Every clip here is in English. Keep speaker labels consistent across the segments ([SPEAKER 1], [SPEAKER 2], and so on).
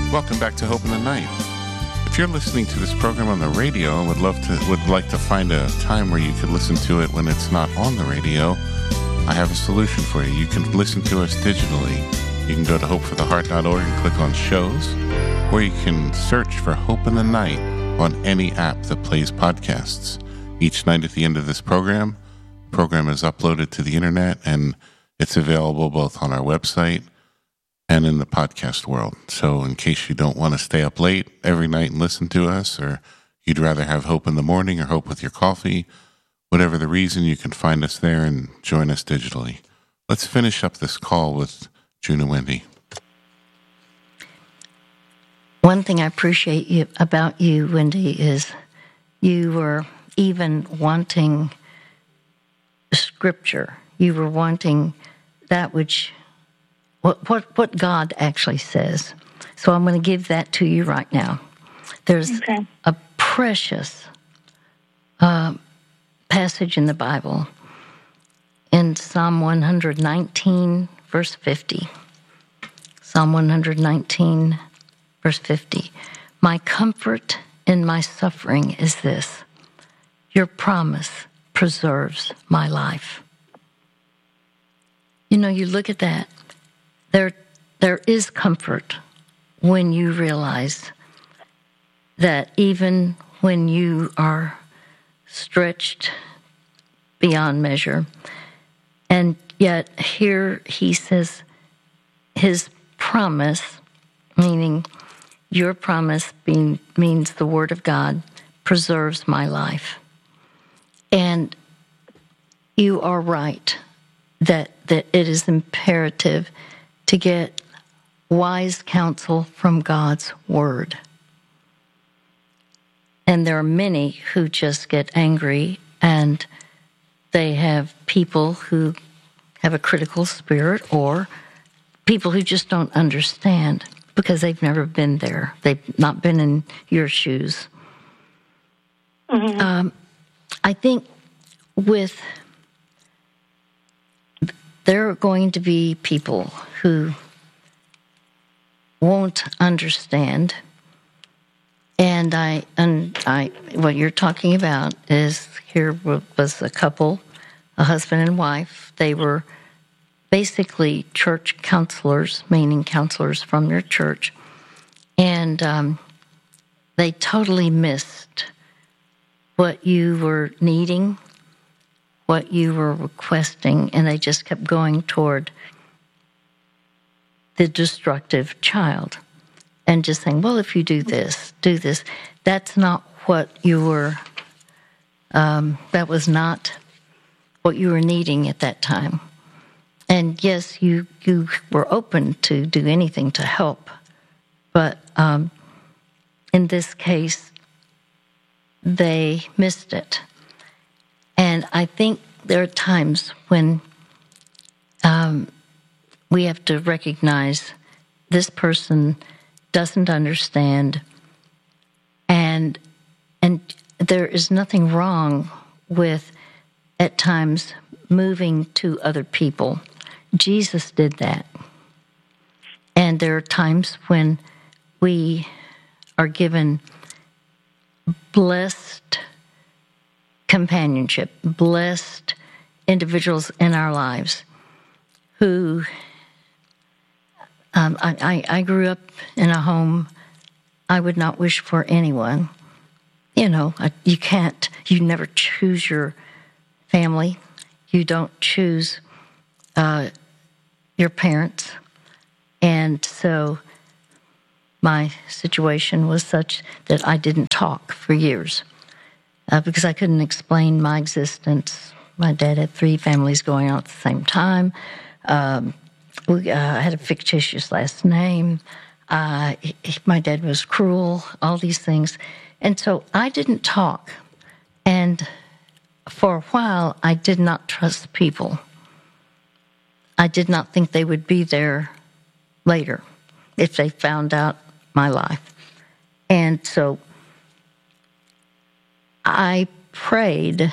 [SPEAKER 1] Welcome back to Hope in the Night. If you're listening to this program on the radio and would like to find a time where you could listen to it when it's not on the radio, I have a solution for you. You can listen to us digitally. You can go to hopefortheheart.org and click on shows, or you can search for Hope in the Night on any app that plays podcasts. Each night at the end of this program, the program is uploaded to the internet, and it's available both on our website and in the podcast world. So in case you don't want to stay up late every night and listen to us, or you'd rather have Hope in the morning or Hope with your coffee, whatever the reason, you can find us there and join us digitally. Let's finish up this call with June and Wendy.
[SPEAKER 2] One thing I appreciate about you, Wendy, is you were even wanting Scripture. You were wanting that which what God actually says. So I'm going to give that to you right now. There's a precious passage in the Bible in Psalm 119, verse 50. Psalm 119, verse 50. My comfort in my suffering is this: your promise preserves my life. You know, you look at that. There is comfort when you realize that even when you are stretched beyond measure, and yet here he says his promise, meaning your promise means the Word of God, preserves my life. And you are right that it is imperative to get wise counsel from God's Word. And there are many who just get angry, and they have people who have a critical spirit, or people who just don't understand because they've never been there. They've not been in your shoes. Mm-hmm. I think there are going to be people who won't understand, and what you're talking about is here was a couple, a husband and wife. They were basically church counselors, meaning counselors from their church, and they totally missed what you were needing, what you were requesting, and they just kept going toward the destructive child and just saying, well, if you do this. That's not what you were, that was not what you were needing at that time. And yes, you were open to do anything to help, but in this case, they missed it. And I think there are times when we have to recognize this person doesn't understand, and there is nothing wrong with, at times, moving to other people. Jesus did that. And there are times when we are given blessed companionship, blessed individuals in our lives who, I grew up in a home I would not wish for anyone. You know, you never choose your family. You don't choose your parents. And so my situation was such that I didn't talk for years because I couldn't explain my existence. My dad had 3 families going on at the same time. I had a fictitious last name. My dad was cruel, all these things. And so I didn't talk. And for a while, I did not trust people. I did not think they would be there later if they found out my life. And so I prayed.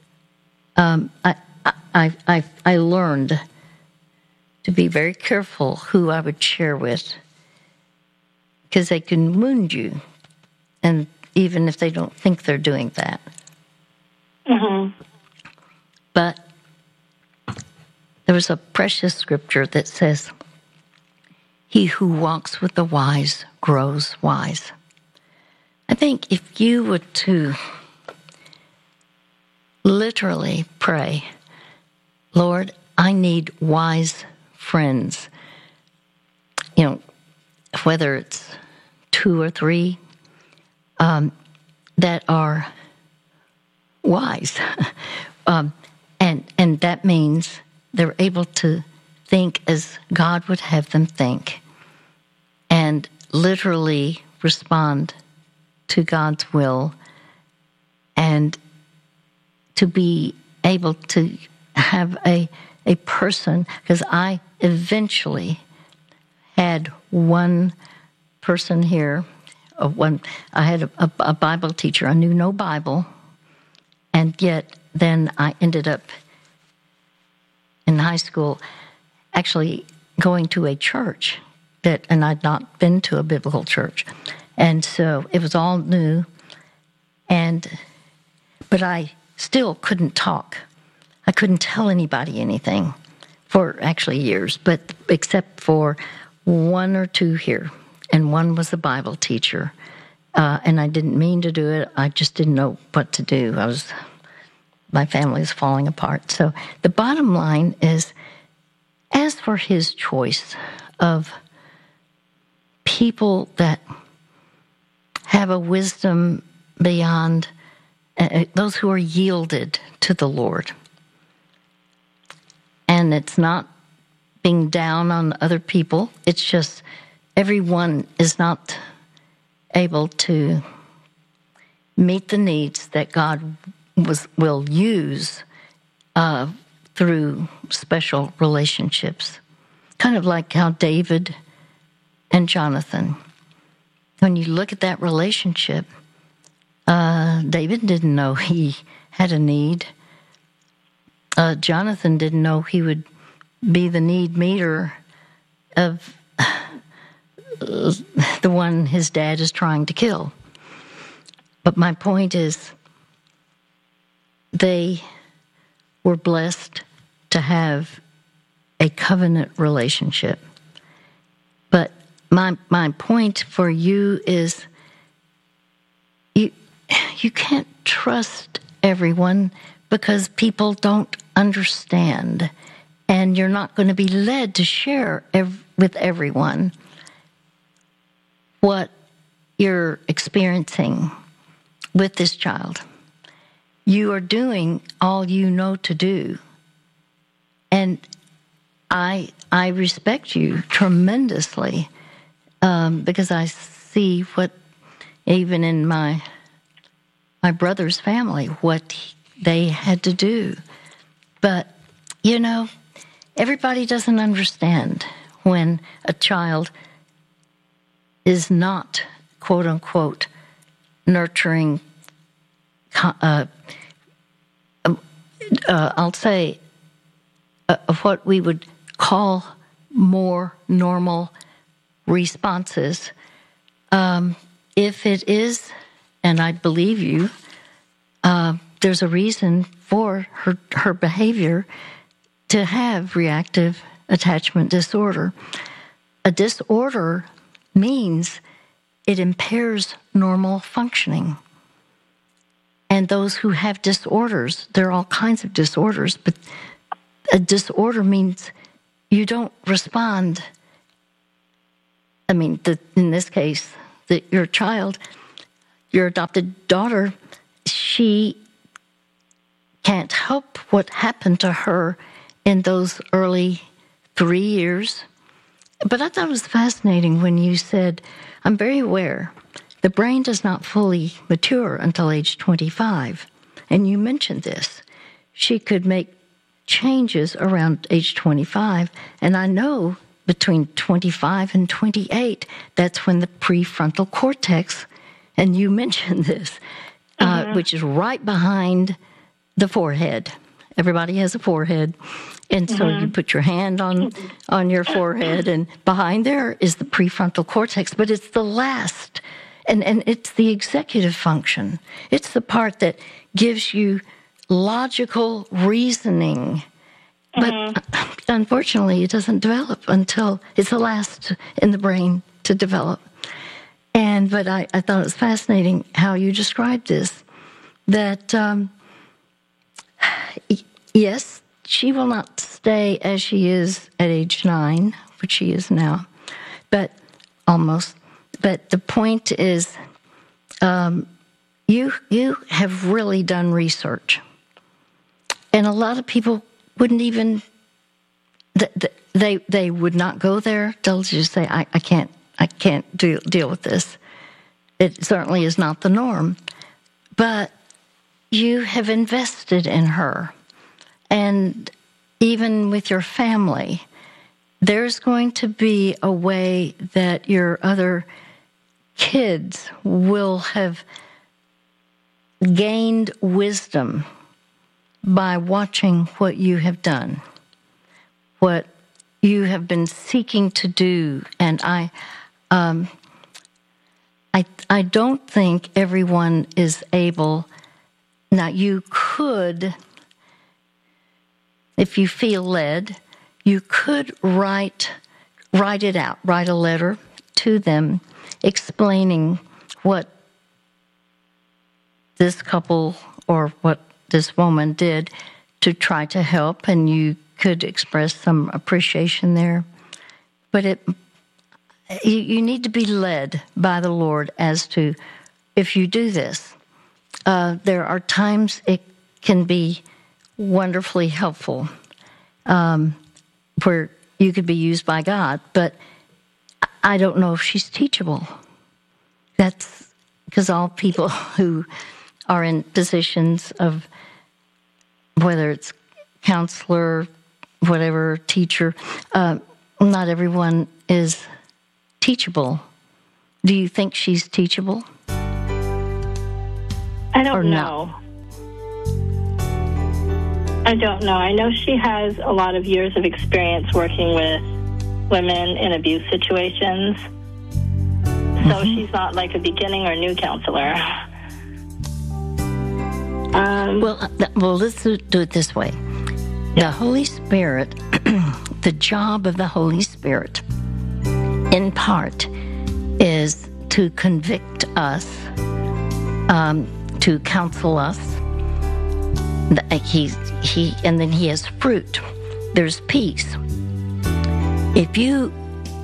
[SPEAKER 2] I learned to be very careful who I would share with, because they can wound you, and even if they don't think they're doing that.
[SPEAKER 3] Mm-hmm.
[SPEAKER 2] But there was a precious scripture that says, "He who walks with the wise grows wise." I think if you were to literally pray, "Lord, I need wise friends," whether it's 2 or 3, that are wise. And that means they're able to think as God would have them think and literally respond to God's will, and to be able to have a person, because I eventually had one person here. I had a Bible teacher. I knew no Bible, and yet then I ended up in high school actually going to a church and I'd not been to a biblical church, and so it was all new. But I still couldn't talk. I couldn't tell anybody anything for actually years, but except for 1 or 2 here. And one was the Bible teacher. And I didn't mean to do it. I just didn't know what to do. My family was falling apart. So the bottom line is, as for his choice of people that have a wisdom beyond those who are yielded to the Lord, and it's not being down on other people, it's just everyone is not able to meet the needs that God will use through special relationships. Kind of like how David and Jonathan, when you look at that relationship, David didn't know he had a need. Jonathan didn't know he would be the need meter of the one his dad is trying to kill. But my point is, they were blessed to have a covenant relationship. But my point for you is, you can't trust everyone because people don't understand, and you're not going to be led to share with everyone what you're experiencing with this child. You are doing all you know to do, and I respect you tremendously, because I see what, even in my brother's family, what they had to do. But, everybody doesn't understand when a child is not, quote unquote, nurturing, I'll say, of what we would call more normal responses. If it is, and I believe you, there's a reason for her behavior to have reactive attachment disorder. A disorder means it impairs normal functioning. And those who have disorders, there are all kinds of disorders, but a disorder means you don't respond. I mean, in this case, your child, your adopted daughter, she can't help what happened to her in those early 3 years. But I thought it was fascinating when you said, I'm very aware the brain does not fully mature until age 25. And you mentioned this. She could make changes around age 25. And I know between 25 and 28, that's when the prefrontal cortex, and you mentioned this, which is right behind the forehead. Everybody has a forehead. And so you put your hand on your forehead, and behind there is the prefrontal cortex, but it's the last, and it's the executive function. It's the part that gives you logical reasoning. But unfortunately, it doesn't develop until it's the last in the brain to develop. But I thought it was fascinating how you described this, that yes, she will not stay as she is at age 9, which she is now, but almost. But the point is, you have really done research, and a lot of people wouldn't even. They would not go there. They'll just say, I can't deal with this. It certainly is not the norm. But you have invested in her. And even with your family, there's going to be a way that your other kids will have gained wisdom by watching what you have done, what you have been seeking to do. And I don't think everyone is able. Now, you could, if you feel led, you could write it out, write a letter to them explaining what this couple or what this woman did to try to help, and you could express some appreciation there. But you need to be led by the Lord as to, if you do this, there are times it can be wonderfully helpful, where you could be used by God, but I don't know if she's teachable. That's because all people who are in positions of, whether it's counselor, whatever, teacher, not everyone is teachable. Do you think she's teachable?
[SPEAKER 3] I don't know. I don't know. I know she has a lot of years of experience working with women in abuse situations. So she's not like a beginning or new counselor.
[SPEAKER 2] Well, let's do it this way. The Holy Spirit, the job of the Holy Spirit, in part, is to convict us, to counsel us. And then he has fruit. There's peace. If you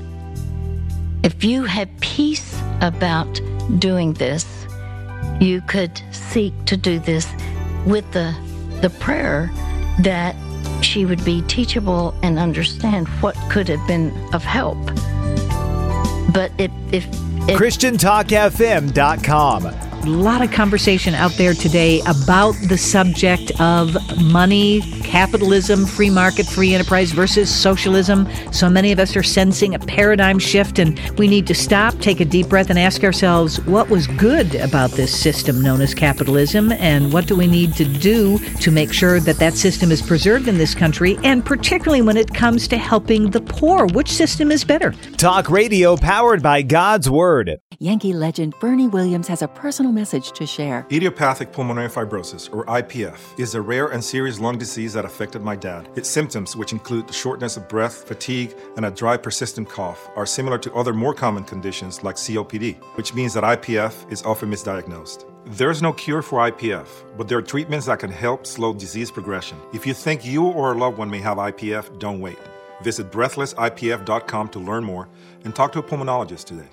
[SPEAKER 2] have peace about doing this, you could seek to do this with the prayer that she would be teachable and understand what could have been of help. But if
[SPEAKER 4] ChristianTalkFM.com.
[SPEAKER 5] A lot of conversation out there today about the subject of money, capitalism, free market, free enterprise versus socialism. So many of us are sensing a paradigm shift, and we need to stop, take a deep breath, and ask ourselves, what was good about this system known as capitalism, and what do we need to do to make sure that that system is preserved in this country, and particularly when it comes to helping the poor, which system is better?
[SPEAKER 4] Talk radio powered by God's Word.
[SPEAKER 6] Yankee legend Bernie Williams has a personal message to share.
[SPEAKER 7] Idiopathic pulmonary fibrosis, or IPF, is a rare and serious lung disease that affected my dad. Its symptoms, which include shortness of breath, fatigue, and a dry, persistent cough, are similar to other more common conditions like COPD, which means that IPF is often misdiagnosed. There is no cure for IPF, but there are treatments that can help slow disease progression. If you think you or a loved one may have IPF, don't wait. Visit breathlessipf.com to learn more and talk to a pulmonologist today.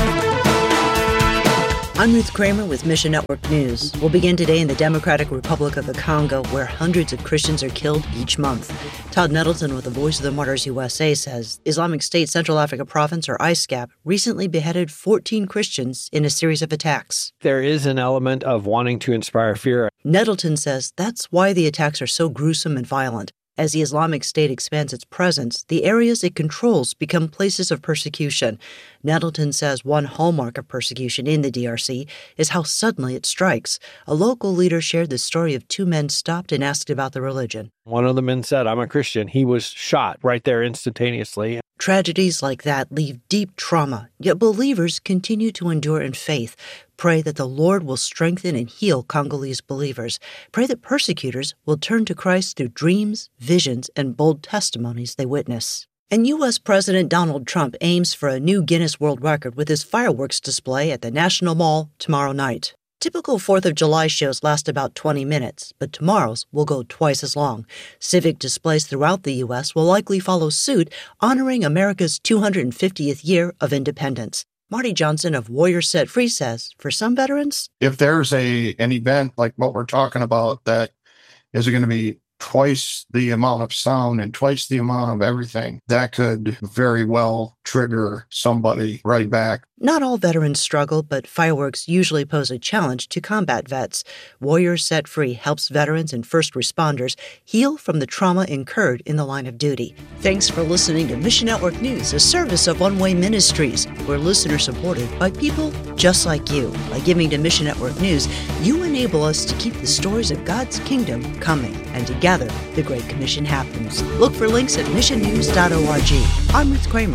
[SPEAKER 8] I'm Ruth Kramer with Mission Network News. We'll begin today in the Democratic Republic of the Congo, where hundreds of Christians are killed each month. Todd Nettleton with the Voice of the Martyrs USA says Islamic State Central Africa Province, or ISCAP, recently beheaded 14 Christians in a series of attacks.
[SPEAKER 9] There is an element of wanting to inspire fear.
[SPEAKER 8] Nettleton says that's why the attacks are so gruesome and violent. As the Islamic State expands its presence, the areas it controls become places of persecution. Nettleton says one hallmark of persecution in the DRC is how suddenly it strikes. A local leader shared the story of two men stopped and asked about the religion.
[SPEAKER 9] One of the men said, "I'm a Christian." He was shot right there instantaneously.
[SPEAKER 8] Tragedies like that leave deep trauma, yet believers continue to endure in faith. Pray that the Lord will strengthen and heal Congolese believers. Pray that persecutors will turn to Christ through dreams, visions, and bold testimonies they witness. And U.S. President Donald Trump aims for a new Guinness World Record with his fireworks display at the National Mall tomorrow night. Typical 4th of July shows last about 20 minutes, but tomorrow's will go twice as long. Civic displays throughout the U.S. will likely follow suit, honoring America's 250th year of independence. Marty Johnson of Warriors Set Free says, for some veterans,
[SPEAKER 10] if there's an event like what we're talking about that is going to be twice the amount of sound and twice the amount of everything, that could very well trigger somebody right back.
[SPEAKER 8] Not all veterans struggle, but fireworks usually pose a challenge to combat vets. Warriors Set Free helps veterans and first responders heal from the trauma incurred in the line of duty. Thanks for listening to Mission Network News, a service of One Way Ministries. We're listener-supported by people just like you. By giving to Mission Network News, you enable us to keep the stories of God's kingdom coming. And together, the Great Commission happens. Look for links at missionnews.org. I'm Ruth Kramer.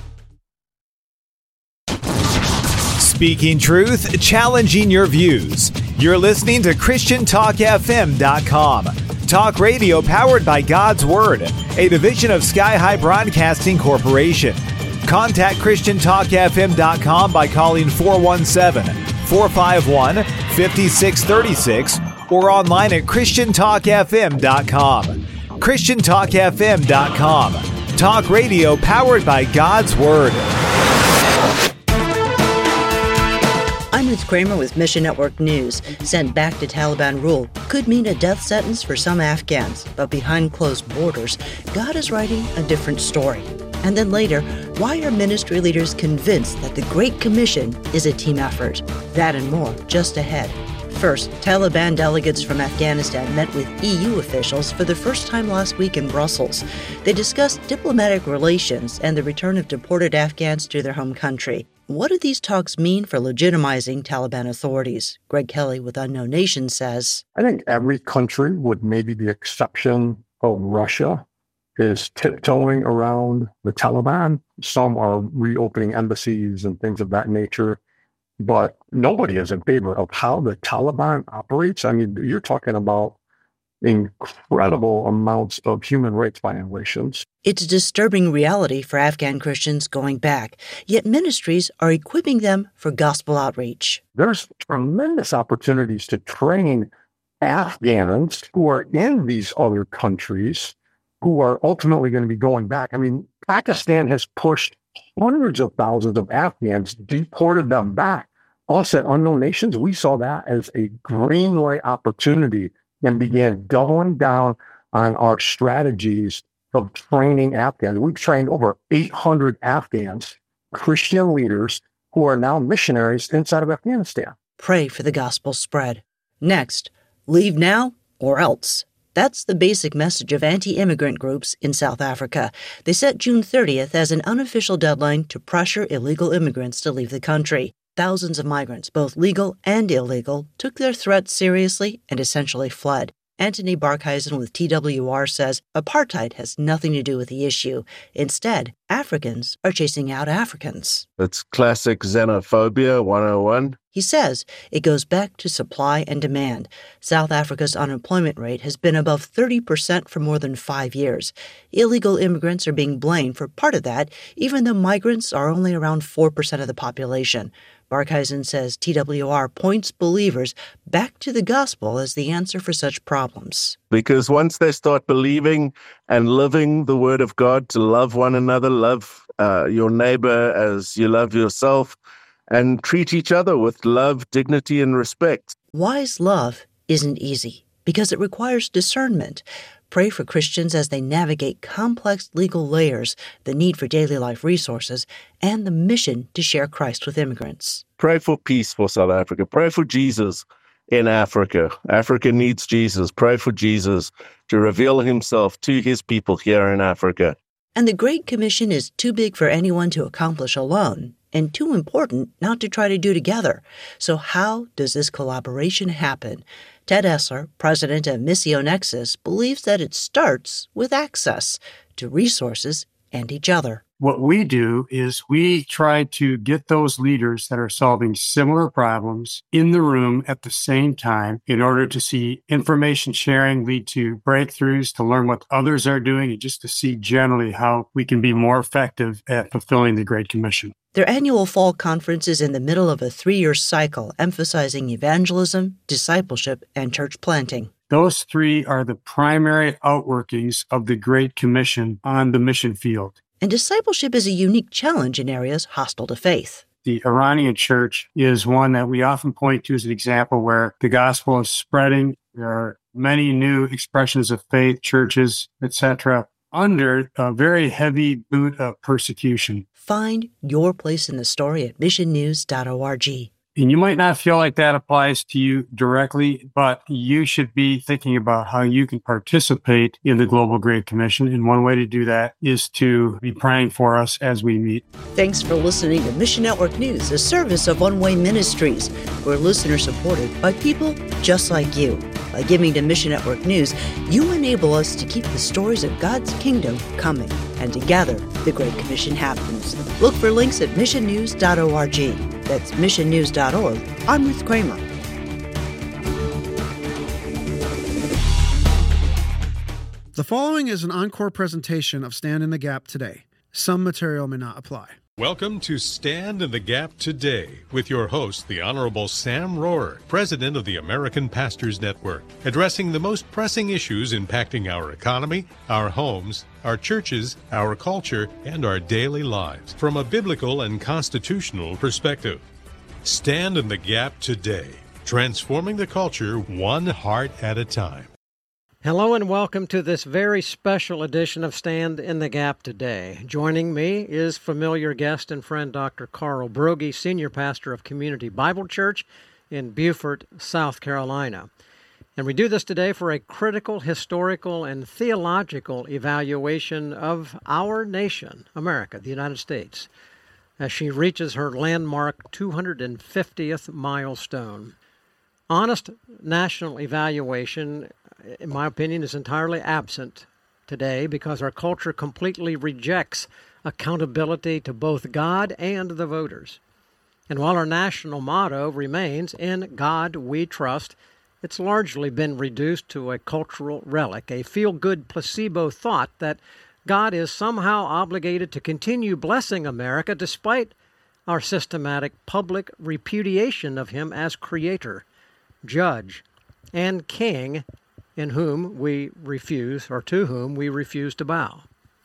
[SPEAKER 4] Speaking truth, challenging your views. You're listening to ChristianTalkFM.com. Talk radio powered by God's Word, a division of Sky High Broadcasting Corporation. Contact ChristianTalkFM.com by calling 417-451-5636 or online at ChristianTalkFM.com. ChristianTalkFM.com. Talk radio powered by God's Word.
[SPEAKER 8] I'm Ruth Kramer with Mission Network News. Sent back to Taliban rule could mean a death sentence for some Afghans, but behind closed borders, God is writing a different story. And then later, why are ministry leaders convinced that the Great Commission is a team effort? That and more just ahead. First, Taliban delegates from Afghanistan met with EU officials for the first time last week in Brussels. They discussed diplomatic relations and the return of deported Afghans to their home country. What do these talks mean for legitimizing Taliban authorities? Greg Kelly with Unknown Nation says,
[SPEAKER 10] I think every country, with maybe the exception of Russia, is tiptoeing around the Taliban. Some are reopening embassies and things of that nature. But nobody is in favor of how the Taliban operates. I mean, you're talking about incredible amounts of human rights violations.
[SPEAKER 8] It's a disturbing reality for Afghan Christians going back, yet ministries are equipping them for gospel outreach.
[SPEAKER 10] There's tremendous opportunities to train Afghans who are in these other countries who are ultimately going to be going back. I mean, Pakistan has pushed hundreds of thousands of Afghans, deported them back. Us at Unknown Nations, we saw that as a green light opportunity and began doubling down on our strategies of training Afghans. We've trained over 800 Afghans, Christian leaders, who are now missionaries inside of Afghanistan.
[SPEAKER 8] Pray for the gospel spread. Next, leave now or else. That's the basic message of anti-immigrant groups in South Africa. They set June 30th as an unofficial deadline to pressure illegal immigrants to leave the country. Thousands of migrants, both legal and illegal, took their threat seriously and essentially fled. Anthony Barkhuizen with TWR says apartheid has nothing to do with the issue. Instead, Africans are chasing out Africans.
[SPEAKER 11] It's classic xenophobia 101.
[SPEAKER 8] He says it goes back to supply and demand. South Africa's unemployment rate has been above 30% for more than 5 years. Illegal immigrants are being blamed for part of that, even though migrants are only around 4% of the population. Barkhuizen says TWR points believers back to the gospel as the answer for such problems.
[SPEAKER 11] Because once they start believing and living the word of God to love one another, love your neighbor as you love yourself, and treat each other with love, dignity, and respect.
[SPEAKER 8] Wise love isn't easy because it requires discernment. Pray for Christians as they navigate complex legal layers, the need for daily life resources, and the mission to share Christ with immigrants.
[SPEAKER 11] Pray for peace for South Africa. Pray for Jesus in Africa. Africa needs Jesus. Pray for Jesus to reveal himself to his people here in Africa.
[SPEAKER 8] And the Great Commission is too big for anyone to accomplish alone. and too important not to try to do together. So how does this collaboration happen? Ted Essler, president of Missio Nexus, believes that it starts with access to resources and each other.
[SPEAKER 10] What we do is we try to get those leaders that are solving similar problems in the room at the same time in order to see information sharing lead to breakthroughs, to learn what others are doing, and just to see generally how we can be more effective at fulfilling the Great Commission.
[SPEAKER 8] Their annual fall conference is in the middle of a 3-year cycle emphasizing evangelism, discipleship, and church planting.
[SPEAKER 10] Those three are the primary outworkings of the Great Commission on the mission field.
[SPEAKER 8] And discipleship is a unique challenge in areas hostile to faith.
[SPEAKER 10] The Iranian church is one that we often point to as an example where the gospel is spreading. There are many new expressions of faith, churches, etc., under a very heavy boot of persecution.
[SPEAKER 8] Find your place in the story at missionnews.org.
[SPEAKER 10] And you might not feel like that applies to you directly, but you should be thinking about how you can participate in the Global Great Commission. And one way to do that is to be praying for us as we meet.
[SPEAKER 8] Thanks for listening to Mission Network News, a service of One Way Ministries. We're listener supported by people just like you. By giving to Mission Network News, you enable us to keep the stories of God's kingdom coming. And together, the Great Commission happens. Look for links at missionnews.org. That's missionnews.org. I'm Ruth Kramer.
[SPEAKER 12] The following is an encore presentation of Stand in the Gap Today. Some material may not apply.
[SPEAKER 13] Welcome to Stand in the Gap Today with your host, the Honorable Sam Rohrer, President of the American Pastors Network, addressing the most pressing issues impacting our economy, our homes, our churches, our culture, and our daily lives from a biblical and constitutional perspective. Stand in the Gap Today, transforming the culture one heart at a time.
[SPEAKER 14] Hello and welcome to this very special edition of Stand in the Gap Today. Joining me is familiar guest and friend Dr. Carl Broggi, Senior Pastor of Community Bible Church in Beaufort, South Carolina. And we do this today for a critical, historical, and theological evaluation of our nation, America, the United States, as she reaches her landmark 250th milestone. Honest national evaluation, in my opinion, is entirely absent today because our culture completely rejects accountability to both God and the voters. And while our national motto remains, "In God We Trust," it's largely been reduced to a cultural relic, a feel-good placebo thought that God is somehow obligated to continue blessing America despite our systematic public repudiation of Him as Creator, Judge, and King, in whom we refuse, or to whom we refuse to bow.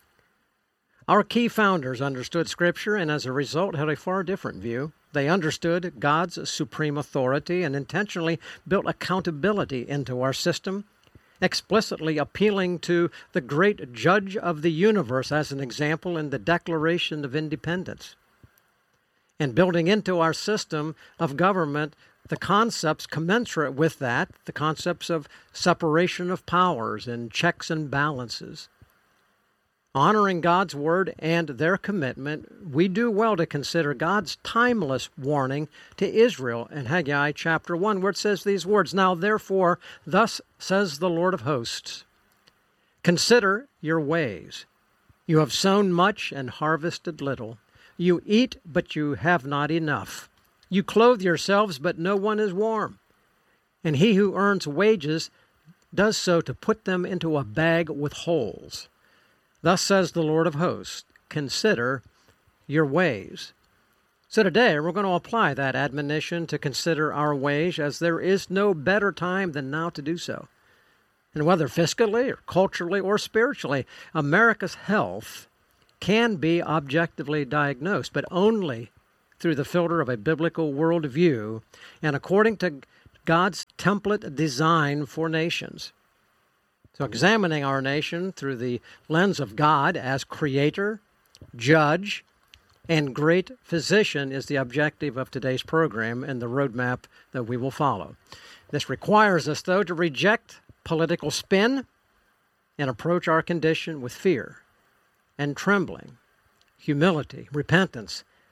[SPEAKER 14] Our key founders understood Scripture and as a result had a far different view. They understood God's supreme authority and intentionally built accountability into our system, explicitly appealing to the great Judge of the universe as an example in the Declaration of Independence, and building into our system of government the concepts commensurate with that, the concepts of separation of powers and checks and balances. Honoring God's word and their commitment, we do well to consider God's timeless warning to Israel in Haggai chapter 1, where it says these words, "Now therefore, thus says the Lord of hosts, consider your ways. You have sown much and harvested little. You eat, but you have not enough. You clothe yourselves, but no one is warm. And he who earns wages does so to put them into a bag with holes. Thus says the Lord of hosts, consider your ways." So today we're going to apply that admonition to consider our ways, as there is no better time than now to do so. And whether fiscally or culturally or spiritually, America's health can be objectively diagnosed, but only through the filter of a biblical worldview and according to God's template design for nations. So examining our nation through the lens of God as Creator, Judge, and Great Physician is the objective of today's program and the roadmap that we will follow. This requires us, though, to reject political spin and approach our condition with fear and trembling, humility, repentance,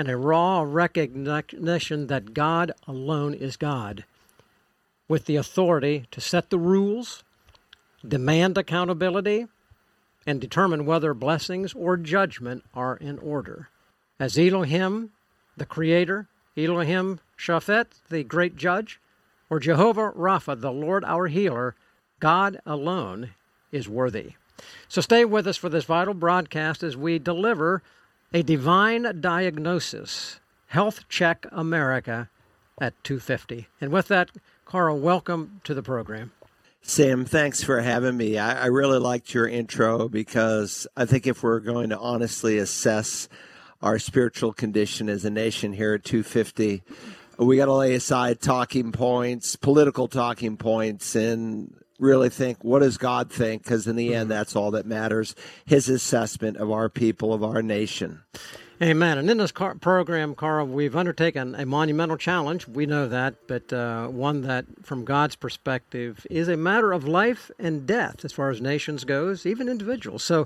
[SPEAKER 14] and a raw recognition that God alone is God, with the authority to set the rules, demand accountability, and determine whether blessings or judgment are in order. As Elohim, the Creator, Elohim Shaphat, the great judge, or Jehovah Rapha, the Lord our healer, God alone is worthy. So stay with us for this vital broadcast as we deliver a divine diagnosis, Health Check America at 2:50. And with that, Carl, welcome to the program.
[SPEAKER 15] Sam, thanks for having me. I really liked your intro because I think if we're going to honestly assess our spiritual condition as a nation here at 250, we got to lay aside talking points, political talking points, and really think, what does God think? Because in the end, that's all that matters, his assessment of our people, of our nation.
[SPEAKER 14] Amen. And in this program, Carl, we've undertaken a monumental challenge. We know that, but one that, from God's perspective, is a matter of life and death as far as nations goes, even individuals. So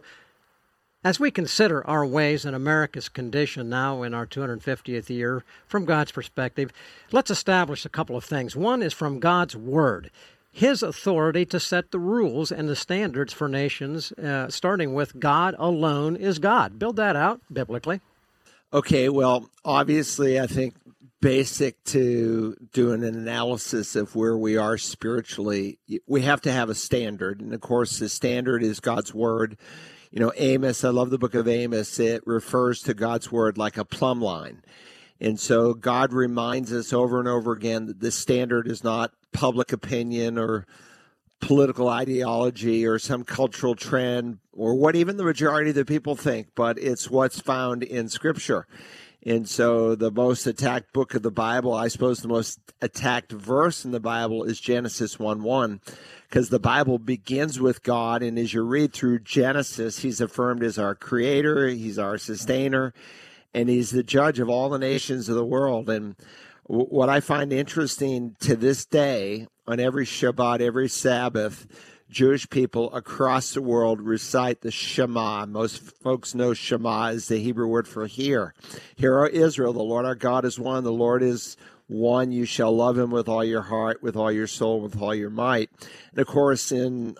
[SPEAKER 14] as we consider our ways and America's condition now in our 250th year, from God's perspective, let's establish a couple of things. One is from God's Word, his authority to set the rules and the standards for nations, starting with God alone is God. Build that out biblically.
[SPEAKER 15] Okay, well, obviously, I think basic to doing an analysis of where we are spiritually, we have to have a standard. And of course, the standard is God's Word. You know, Amos, I love the book of Amos. It refers to God's Word like a plumb line. And so God reminds us over and over again that the standard is not public opinion or political ideology or some cultural trend or what even the majority of the people think, but it's what's found in Scripture. And so the most attacked book of the Bible, I suppose the most attacked verse in the Bible is Genesis 1:1, because the Bible begins with God, and as you read through Genesis, he's affirmed as our creator, he's our sustainer, and he's the judge of all the nations of the world. And what I find interesting to this day, on every Shabbat, every Sabbath, Jewish people across the world recite the Shema. Most folks know Shema is the Hebrew word for hear. Hear, O Israel, the Lord our God is one. The Lord is one. You shall love him with all your heart, with all your soul, with all your might. And of course, in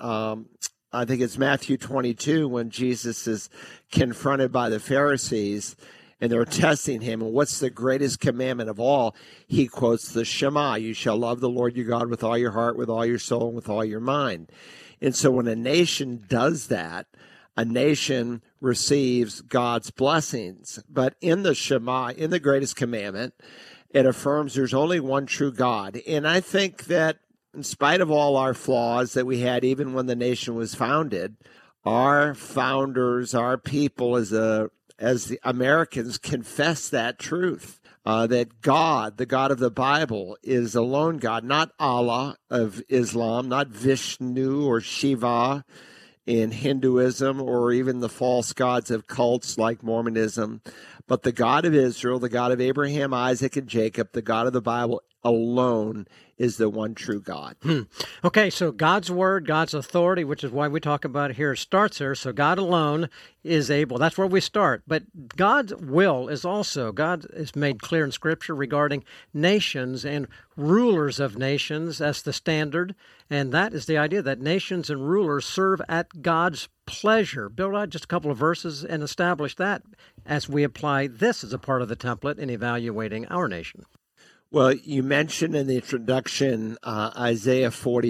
[SPEAKER 15] I think it's Matthew 22, when Jesus is confronted by the Pharisees, and they're testing him, and what's the greatest commandment of all? He quotes the Shema. You shall love the Lord your God with all your heart, with all your soul, and with all your mind. And so when a nation does that, a nation receives God's blessings. But in the Shema, in the greatest commandment, it affirms there's only one true God. And I think that in spite of all our flaws that we had even when the nation was founded, our founders, our people as the Americans confess that truth, that God, the God of the Bible, is alone God, not Allah of Islam, not Vishnu or Shiva in Hinduism, or even the false gods of cults like Mormonism, but the God of Israel, the God of Abraham, Isaac, and Jacob, the God of the Bible alone is the one true God.
[SPEAKER 14] Okay, so God's Word, God's authority, which is why we talk about it here, starts there. So God alone is able. That's where we start. But God's will is also, God is made clear in Scripture regarding nations and rulers of nations as the standard. And that is the idea that nations and rulers serve at God's pleasure. Build out just a couple of verses and establish that as we apply this as a part of the template in evaluating our nation.
[SPEAKER 15] Well, you mentioned in the introduction Isaiah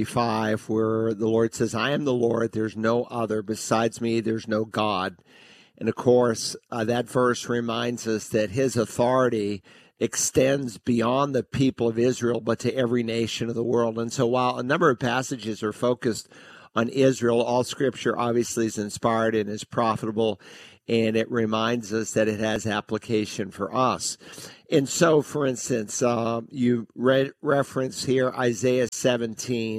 [SPEAKER 15] 45, where the Lord says, I am the Lord, there's no other. Besides me, there's no God. And of course, that verse reminds us that his authority extends beyond the people of Israel, but to every nation of the world. And so while a number of passages are focused on Israel, all Scripture obviously is inspired and is profitable, and it reminds us that it has application for us. And so, for instance, you reference here Acts 17.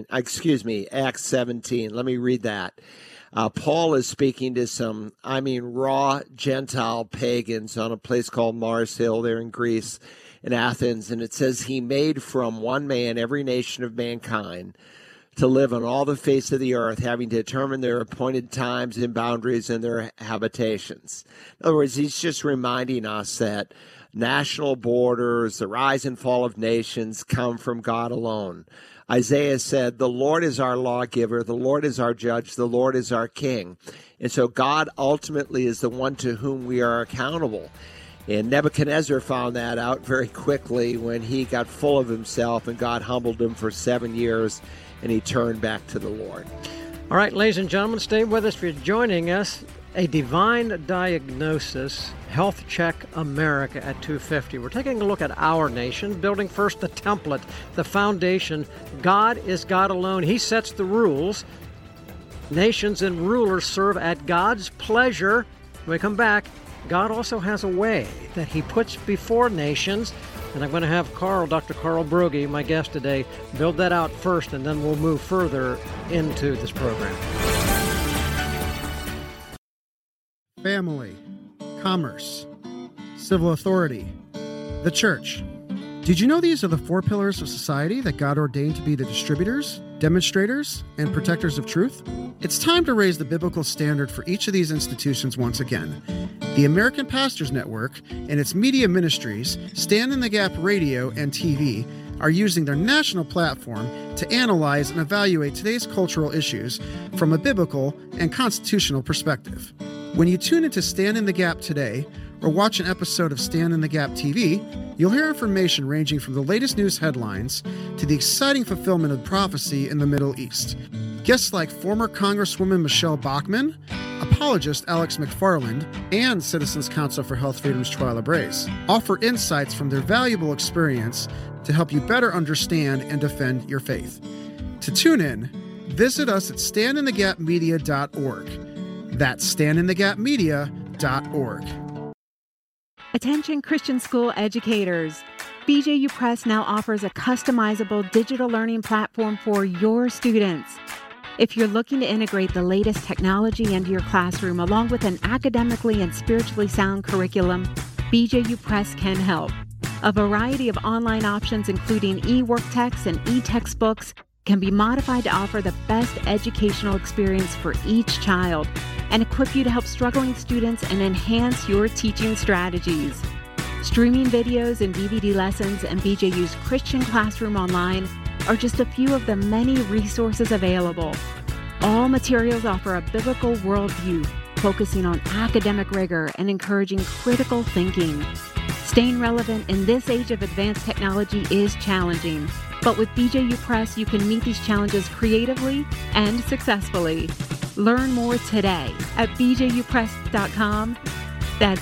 [SPEAKER 15] Let me read that. Paul is speaking to some, raw Gentile pagans on a place called Mars Hill there in Greece, in Athens. And it says, he made from one man every nation of mankind to live on all the face of the earth, having determined their appointed times and boundaries and their habitations. In other words, he's just reminding us that national borders, the rise and fall of nations come from God alone. Isaiah said, the Lord is our lawgiver, the Lord is our judge, the Lord is our king. And so God ultimately is the one to whom we are accountable. And Nebuchadnezzar found that out very quickly when he got full of himself and God humbled him for 7 years and he turned back to the Lord.
[SPEAKER 14] All right, ladies and gentlemen, stay with us if you're joining us. A Divine Diagnosis, Health Check America at 2:50. We're taking a look at our nation, building first the template, the foundation. God is God alone. He sets the rules. Nations and rulers serve at God's pleasure. When we come back, God also has a way that he puts before nations. And I'm going to have Dr. Carl Broggi, my guest today, build that out first, and then we'll move further into this program.
[SPEAKER 12] Family, commerce, civil authority, the church. Did you know these are the 4 pillars of society that God ordained to be the distributors, demonstrators, and protectors of truth? It's time to raise the biblical standard for each of these institutions once again. The American Pastors Network and its media ministries, Stand in the Gap Radio and TV, are using their national platform to analyze and evaluate today's cultural issues from a biblical and constitutional perspective. When you tune into Stand in the Gap today, or watch an episode of Stand in the Gap TV, you'll hear information ranging from the latest news headlines to the exciting fulfillment of prophecy in the Middle East. Guests like former Congresswoman Michelle Bachmann, apologist Alex McFarland, and Citizens Council for Health Freedom's Twyla Brace offer insights from their valuable experience to help you better understand and defend your faith. To tune in, visit us at standinthegapmedia.org. That's standinthegapmedia.org.
[SPEAKER 16] Attention Christian school educators. BJU Press now offers a customizable digital learning platform for your students. If you're looking to integrate the latest technology into your classroom along with an academically and spiritually sound curriculum, BJU Press can help. A variety of online options, including e-work texts and e-textbooks, can be modified to offer the best educational experience for each child and equip you to help struggling students and enhance your teaching strategies. Streaming videos and DVD lessons and BJU's Christian Classroom Online are just a few of the many resources available. All materials offer a biblical worldview, focusing on academic rigor and encouraging critical thinking. Staying relevant in this age of advanced technology is challenging, but with BJU Press, you can meet these challenges creatively and successfully. Learn more today at bjupress.com. That's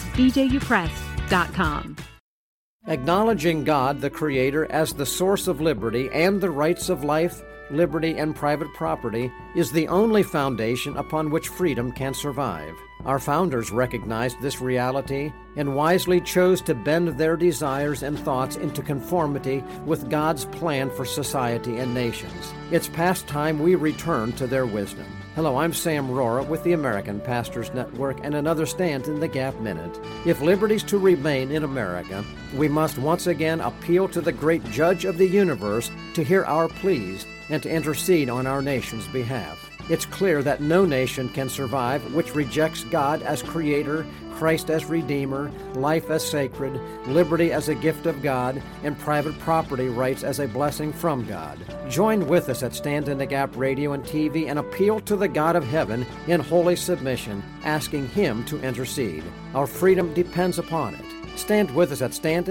[SPEAKER 16] bjupress.com.
[SPEAKER 14] Acknowledging God, the Creator, as the source of liberty and the rights of life, liberty, and private property is the only foundation upon which freedom can survive. Our founders recognized this reality and wisely chose to bend their desires and thoughts into conformity with God's plan for society and nations. It's past time we return to their wisdom. Hello, I'm Sam Rohrer with the American Pastors Network and another Stand in the Gap Minute. If liberty's to remain in America, we must once again appeal to the great Judge of the universe to hear our pleas and to intercede on our nation's behalf. It's clear that no nation can survive which rejects God as Creator, Christ as Redeemer, life as sacred, liberty as a gift of God, and private property rights as a blessing from God. Join with us at Stand in the Gap Radio and TV and appeal to the God of heaven in holy submission, asking Him to intercede. Our freedom depends upon it. Stand with us at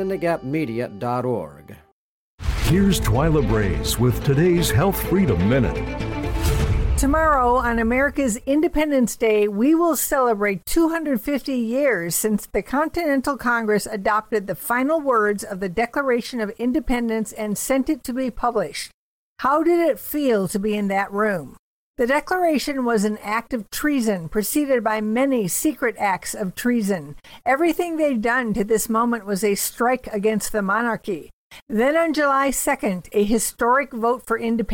[SPEAKER 14] standinthegapmedia.org.
[SPEAKER 17] Here's Twyla Brace with today's Health Freedom Minute.
[SPEAKER 18] Tomorrow, on America's Independence Day, we will celebrate 250 years since the Continental Congress adopted the final words of the Declaration of Independence and sent it to be published. How did it feel to be in that room? The Declaration was an act of treason, preceded by many secret acts of treason. Everything they'd done to this moment was a strike against the monarchy. Then on July 2nd, a historic vote for independence